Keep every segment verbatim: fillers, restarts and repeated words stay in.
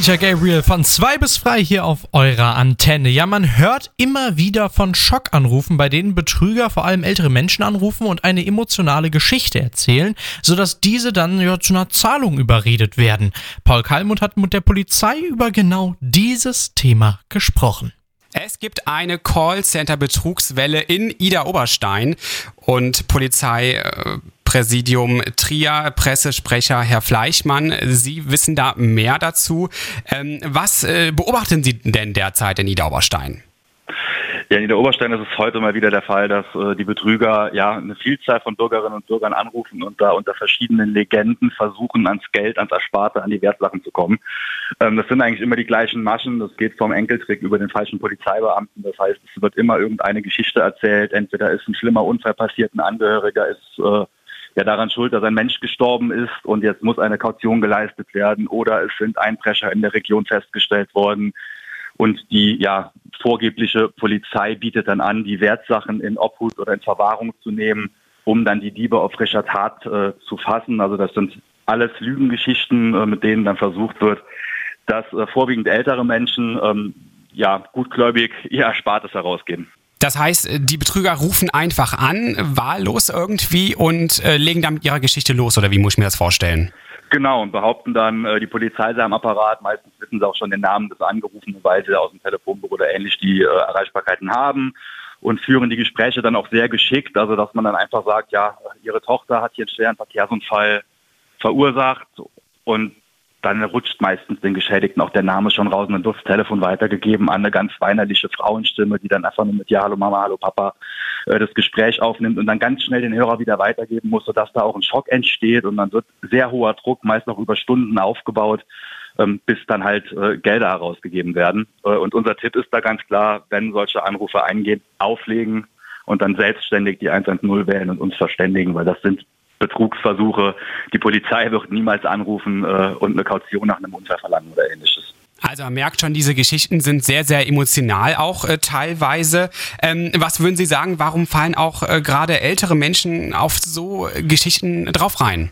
Peter Gabriel von zwei bis frei hier auf eurer Antenne. Ja, man hört immer wieder von Schockanrufen, bei denen Betrüger vor allem ältere Menschen anrufen und eine emotionale Geschichte erzählen, sodass diese dann ja zu einer Zahlung überredet werden. Paul Kallmund hat mit der Polizei über genau dieses Thema gesprochen. Es gibt eine Callcenter-Betrugswelle in Idar-Oberstein und Polizeipräsidium Trier, Pressesprecher Herr Fleischmann, Sie wissen da mehr dazu. Ähm, was äh, beobachten Sie denn derzeit in Idar-Oberstein? Ja, in Idar-Oberstein ist es heute mal wieder der Fall, dass äh, die Betrüger ja eine Vielzahl von Bürgerinnen und Bürgern anrufen und da unter verschiedenen Legenden versuchen, ans Geld, ans Ersparte, an die Wertsachen zu kommen. Ähm, das sind eigentlich immer die gleichen Maschen. Das geht vom Enkeltrick über den falschen Polizeibeamten. Das heißt, es wird immer irgendeine Geschichte erzählt. Entweder ist ein schlimmer Unfall passiert, ein Angehöriger ist äh, ja daran schuld, dass ein Mensch gestorben ist und jetzt muss eine Kaution geleistet werden, oder es sind Einbrecher in der Region festgestellt worden. Und die ja vorgebliche Polizei bietet dann an, die Wertsachen in Obhut oder in Verwahrung zu nehmen, um dann die Diebe auf frischer Tat äh, zu fassen. Also das sind alles Lügengeschichten, äh, mit denen dann versucht wird, dass äh, vorwiegend ältere Menschen ähm, ja gutgläubig ihr Erspartes herausgeben. Das heißt, die Betrüger rufen einfach an, wahllos irgendwie, und äh, legen dann mit ihrer Geschichte los, oder wie muss ich mir das vorstellen? Genau, und behaupten dann, äh, die Polizei sei am Apparat. Meistens wissen sie auch schon den Namen des Angerufenen, weil sie aus dem Telefonbuch oder ähnlich die äh, Erreichbarkeiten haben, und führen die Gespräche dann auch sehr geschickt. Also dass man dann einfach sagt, ja, ihre Tochter hat hier einen schweren Verkehrsunfall verursacht, und dann rutscht meistens den Geschädigten auch der Name schon raus und dann wird das Telefon weitergegeben an eine ganz weinerliche Frauenstimme, die dann einfach nur mit Ja, hallo Mama, hallo Papa äh, das Gespräch aufnimmt und dann ganz schnell den Hörer wieder weitergeben muss, sodass da auch ein Schock entsteht, und dann wird sehr hoher Druck, meist noch über Stunden aufgebaut, ähm, bis dann halt äh, Gelder herausgegeben werden. Äh, und unser Tipp ist da ganz klar, wenn solche Anrufe eingehen, auflegen und dann selbstständig die eins eins null wählen und uns verständigen, weil das sind Betrugsversuche. Die Polizei wird niemals anrufen äh, und eine Kaution nach einem Unfall verlangen oder ähnliches. Also man merkt schon, diese Geschichten sind sehr, sehr emotional auch äh, teilweise. Ähm, was würden Sie sagen, warum fallen auch äh, gerade ältere Menschen auf so Geschichten drauf rein?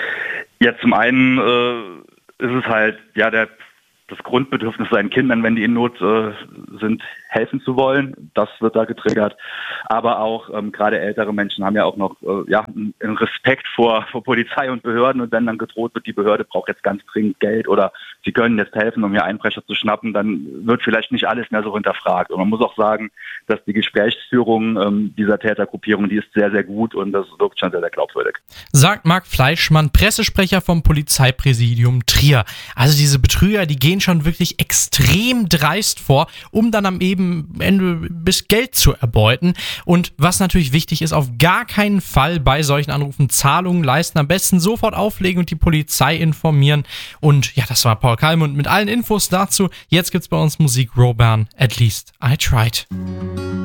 Ja, zum einen äh, ist es halt ja der das Grundbedürfnis seinen Kindern, wenn die in Not äh, sind, helfen zu wollen. Das wird da getriggert. Aber auch ähm, gerade ältere Menschen haben ja auch noch äh, ja, einen Respekt vor, vor Polizei und Behörden. Und wenn dann gedroht wird, die Behörde braucht jetzt ganz dringend Geld oder sie können jetzt helfen, um hier Einbrecher zu schnappen, dann wird vielleicht nicht alles mehr so hinterfragt. Und man muss auch sagen, dass die Gesprächsführung ähm, dieser Tätergruppierung, die ist sehr, sehr gut, und das wirkt schon sehr, sehr glaubwürdig. Sagt Marc Fleischmann, Pressesprecher vom Polizeipräsidium Trier. Also diese Betrüger, die gehen schon wirklich extrem dreist vor, um dann am eben Ende bis Geld zu erbeuten. Und was natürlich wichtig ist, auf gar keinen Fall bei solchen Anrufen Zahlungen leisten. Am besten sofort auflegen und die Polizei informieren. Und ja, das war Paul Kallmund mit allen Infos dazu. Jetzt gibt's bei uns Musik. Robern, At Least I Tried.